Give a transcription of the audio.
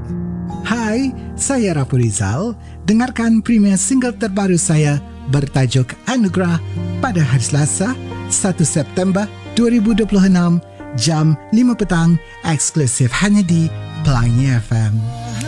Hai, saya Rafu Rizal. Dengarkan premier single terbaru saya bertajuk Anugerah pada hari Selasa, 1 September 2026, jam 5 petang, eksklusif hanya di Pelangi FM.